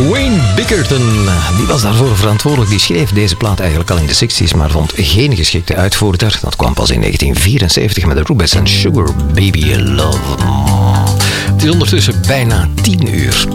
Wayne Bickerton, die was daarvoor verantwoordelijk. Die schreef deze plaat eigenlijk al in de 60s, maar vond geen geschikte uitvoerder. Dat kwam pas in 1974 met de Rubettes en Sugar Baby Love. Het is ondertussen bijna 10 uur.